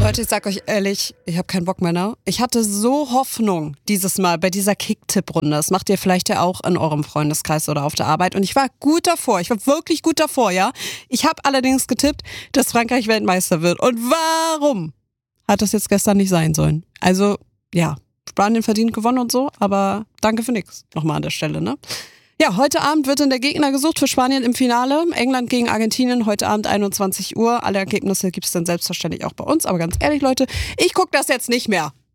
Leute, ich sag euch ehrlich, ich habe keinen Bock mehr, ne? Ich hatte so Hoffnung dieses Mal bei dieser Kick-Tipp-Runde. Das macht ihr vielleicht ja auch in eurem Freundeskreis oder auf der Arbeit. Und ich war gut davor. Ich war wirklich gut davor, ja? Ich habe allerdings getippt, dass Frankreich Weltmeister wird. Und warum hat das jetzt gestern nicht sein sollen? Also, ja, Spanien verdient gewonnen und so, aber danke für nix. Nochmal an der Stelle, ne? Ja, heute Abend wird dann der Gegner gesucht für Spanien im Finale. England gegen Argentinien, heute Abend 21 Uhr. Alle Ergebnisse gibt's dann selbstverständlich auch bei uns. Aber ganz ehrlich, Leute, ich gucke das jetzt nicht mehr.